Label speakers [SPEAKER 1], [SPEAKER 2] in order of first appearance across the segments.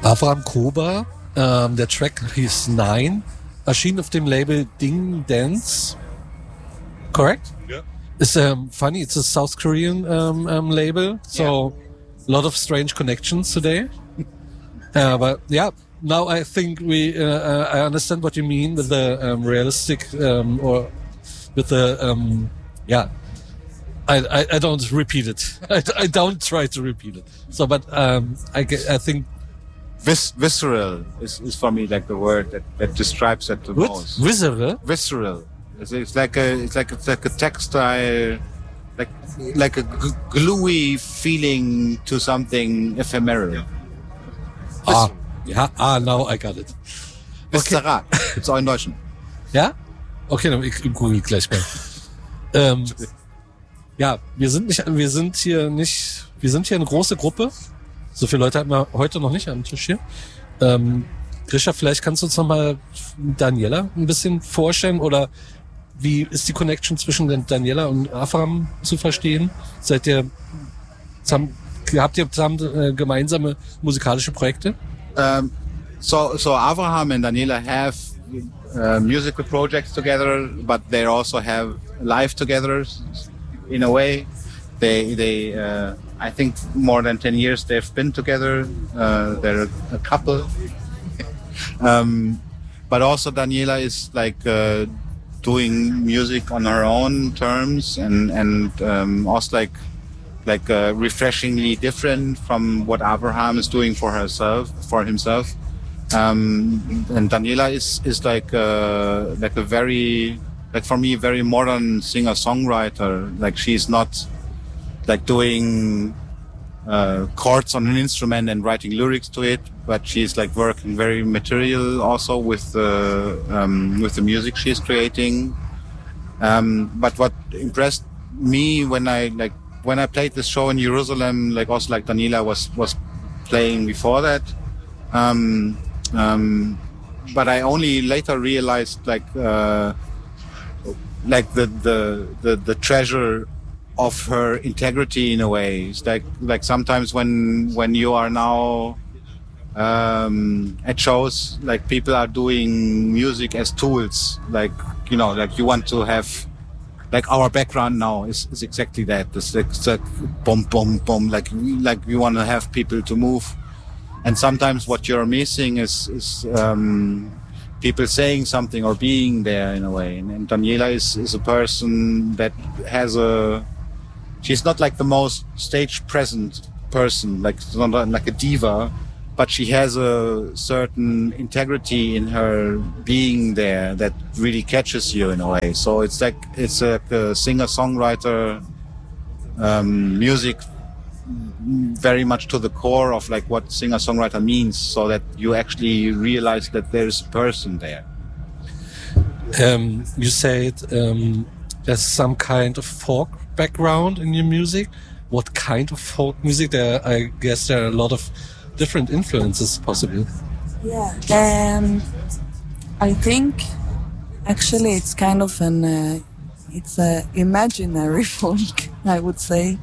[SPEAKER 1] Avram Koba, der Track hieß 9, erschien auf dem Label Ding Dance. Correct?
[SPEAKER 2] Yeah.
[SPEAKER 1] It's funny, it's a South Korean label, so a lot of strange connections today. But yeah, now I think I understand what you mean with the realistic or with the I don't repeat it. I don't try to repeat it. So, but I think
[SPEAKER 2] visceral is for me like the word that describes it the most.
[SPEAKER 1] Visceral.
[SPEAKER 2] Visceral. It's like a textile, like a gluey feeling to something ephemeral.
[SPEAKER 1] Now I got it.
[SPEAKER 2] Visceral. Gibt's auch in Deutschen.
[SPEAKER 1] Ja? Okay, dann ich google gleich mal. Ja, wir sind hier eine große Gruppe. So viele Leute hatten wir heute noch nicht am Tisch hier. Grisha, vielleicht kannst du uns nochmal Daniela ein bisschen vorstellen oder wie ist die Connection zwischen Daniela und Avram zu verstehen? Habt ihr zusammen gemeinsame musikalische Projekte?
[SPEAKER 2] So Avraham and Daniela have musical projects together, but they also have life together in a way. They I think more than 10 years they've been together. They're a couple. But also Daniela is like doing music on her own terms and also like refreshingly different from what Avraham is doing for himself. And Daniela is like a very, like for me, very modern singer-songwriter. Like she's not like doing chords on an instrument and writing lyrics to it, but she's like working very material also with the music she's creating. But what impressed me when I played this show in Jerusalem, like also like Daniela was playing before that. But I only later realized like the treasure of her integrity in a way. It's like sometimes when you are now at shows, like people are doing music as tools, like you know, like you want to have. Like our background now is exactly that. It's like boom, boom, boom. Like we want to have people to move, and sometimes what you're missing is people saying something or being there in a way. And Daniela is a person that has she's not like the most stage present person, like not like a diva, but she has a certain integrity in her being there that really catches you in a way. So it's like a singer-songwriter music very much to the core of like what singer-songwriter means, so that you actually realize that there's a person there.
[SPEAKER 1] You said there's some kind of folk background in your music. What kind of folk music? I guess there are a lot of different influences possible.
[SPEAKER 3] Yeah, I think actually it's kind of it's a imaginary folk, I would say,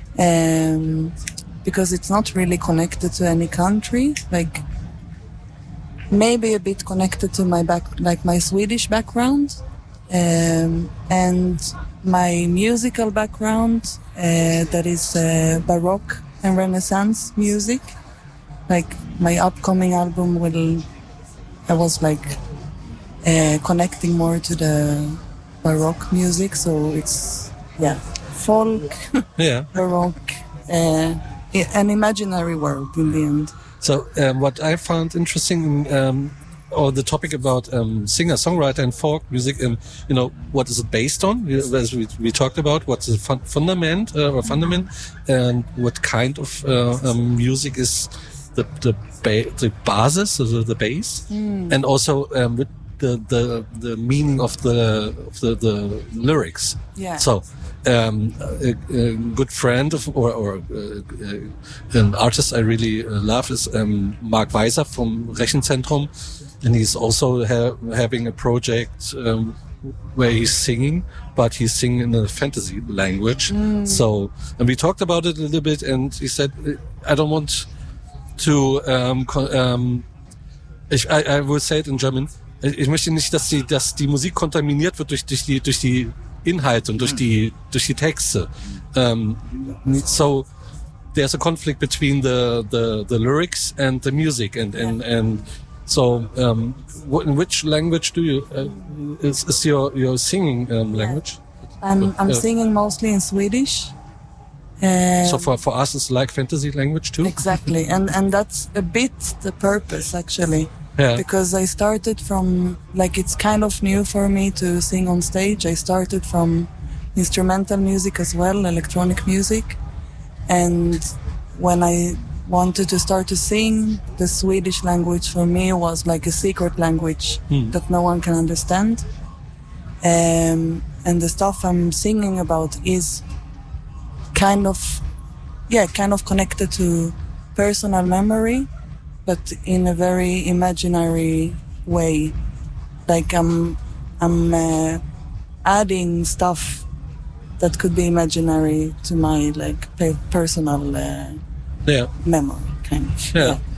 [SPEAKER 3] because it's not really connected to any country. Like maybe a bit connected to my Swedish background, and my musical background that is Baroque and Renaissance music. Like my upcoming album I was like connecting more to the Baroque music, so it's folk, Baroque, an imaginary world in the end.
[SPEAKER 1] So what I found interesting, or the topic about singer-songwriter and folk music, and you know, what is it based on? As we talked about, what's the fundament, and what kind of music is the basis, so the base, and also with the meaning of the lyrics.
[SPEAKER 3] Yeah.
[SPEAKER 1] So a good friend of or an artist I really love is Mark Weiser from Rechenzentrum, and he's also having a project where he's singing, but he's singing in a fantasy language. So, and we talked about it a little bit, and he said, I don't want to I will say it in German. Ich möchte nicht, dass die Musik kontaminiert wird durch die Inhalte und durch die Texte. So there's a conflict between the lyrics and the music and so in which language do you is your singing language?
[SPEAKER 3] I'm singing mostly in Swedish.
[SPEAKER 1] So for us it's like fantasy language too?
[SPEAKER 3] Exactly, and that's a bit the purpose actually.
[SPEAKER 1] Yeah.
[SPEAKER 3] Because I started from, like, it's kind of new for me to sing on stage. I started from instrumental music as well, electronic music. And when I wanted to start to sing, the Swedish language for me was like a secret language that no one can understand. And the stuff I'm singing about is kind of connected to personal memory, but in a very imaginary way. Like I'm adding stuff that could be imaginary to my like personal memory, kind of.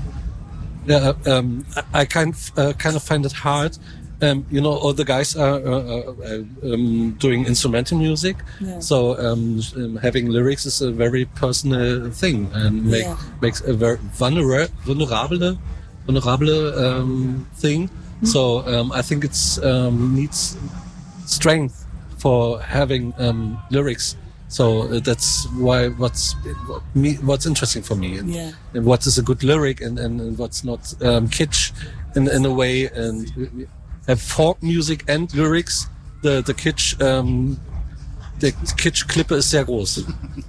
[SPEAKER 1] I kind of find it hard. All the guys are doing instrumental music, so having lyrics is a very personal thing and makes a very vulnerable thing. So I think it's needs strength for having lyrics. So that's why what's interesting for me and what is a good lyric and what's not kitsch in a way and. Have folk music and lyrics. The kitsch, the Kitsch-Klippe ist sehr groß.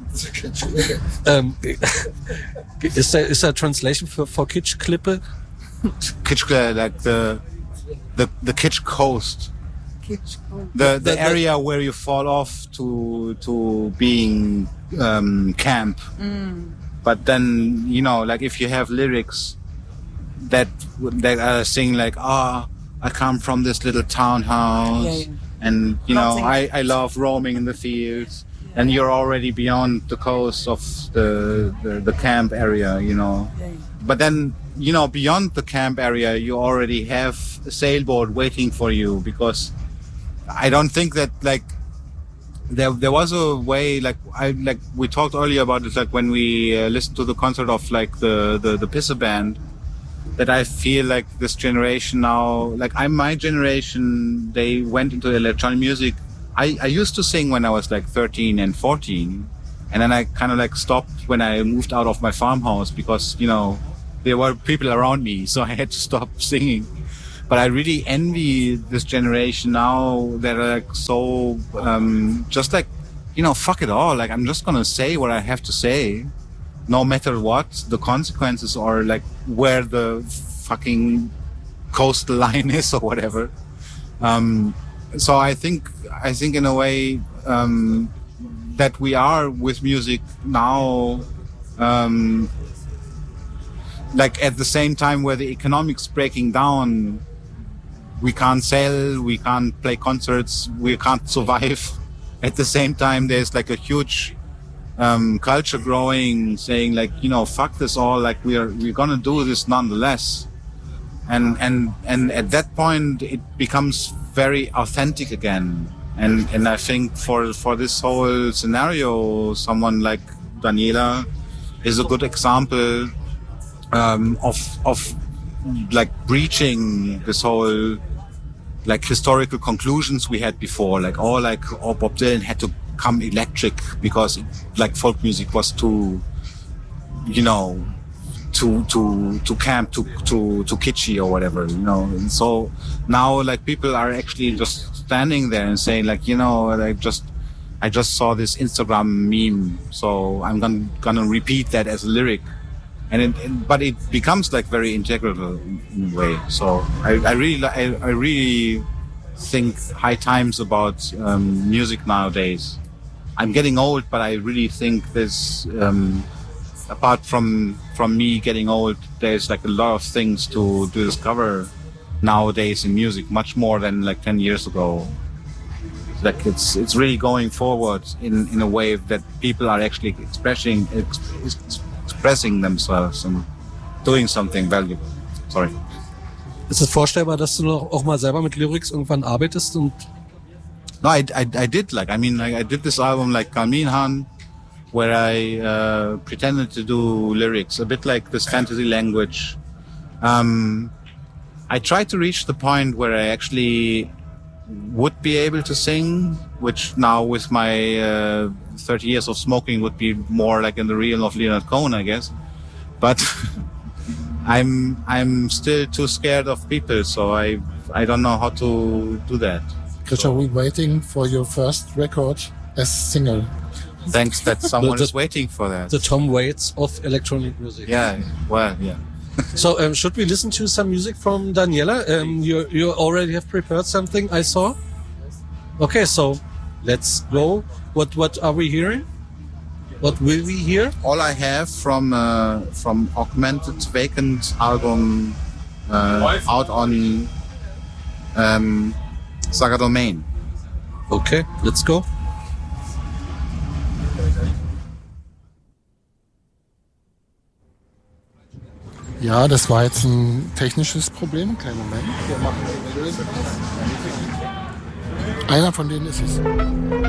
[SPEAKER 1] Is there a translation for Kitsch-Klippe?
[SPEAKER 2] Kitsch, like the Kitsch coast. The area where you fall off to being camp. But then, like if you have lyrics that are saying like, I come from this little townhouse and, I love roaming in the fields and you're already beyond the coast of the camp area, But then, beyond the camp area, you already have a sailboat waiting for you because I don't think that like there was a way we talked earlier about it, like when we listened to the concert of like the Pisse band. That I feel like this generation now, my generation, they went into electronic music. I used to sing when I was like 13 and 14. And then I kind of stopped when I moved out of my farmhouse because, there were people around me. So I had to stop singing. But I really envy this generation now that are so, just fuck it all. Like, I'm just going to say what I have to say. No matter what the consequences or like where the fucking coastal line is or whatever. So I think in a way that we are with music now, like at the same time where the economics breaking down, we can't sell, we can't play concerts, we can't survive. At the same time, there's like a huge culture growing, saying like, fuck this all, like we're gonna do this nonetheless. And at that point it becomes very authentic again. And I think for this whole scenario, someone like Daniela is a good example of like breaching this whole like historical conclusions we had before, like Bob Dylan had to come electric because like folk music was too camp, too kitschy or whatever, and so now like people are actually just standing there and saying like, I just saw this Instagram meme, so I'm gonna repeat that as a lyric, but it becomes like very integral in a way. So I really think high times about music nowadays. I'm getting old, but I really think there's, apart from me getting old, there's like a lot of things to discover nowadays in music, much more than like 10 years ago. Like it's really going forward in a way that people are actually expressing themselves, and doing something valuable. Sorry.
[SPEAKER 1] Ist es vorstellbar, dass du noch auch mal selber mit Lyrics irgendwann arbeitest und
[SPEAKER 2] No, I did I did this album like Kalmin Han, where I pretended to do lyrics, a bit like this fantasy language. I tried to reach the point where I actually would be able to sing, which now with my 30 years of smoking would be more like in the realm of Leonard Cohen, I guess. But I'm still too scared of people, so I don't know how to do that.
[SPEAKER 4] Krisha, we're waiting for your first record as single.
[SPEAKER 2] Thanks that someone is waiting for that.
[SPEAKER 1] the Tom Waits of electronic music?
[SPEAKER 2] Yeah, well, yeah.
[SPEAKER 1] So should we listen to some music from Daniela? You already have prepared something, I saw. Okay, so let's go. What are we hearing? What will we hear?
[SPEAKER 2] All I have from Augmented Vacant album out on Saga Domain.
[SPEAKER 1] Okay, let's go.
[SPEAKER 4] Ja, das war jetzt ein technisches Problem. Kleinen Moment. Wir lösen das. Einer von denen ist es.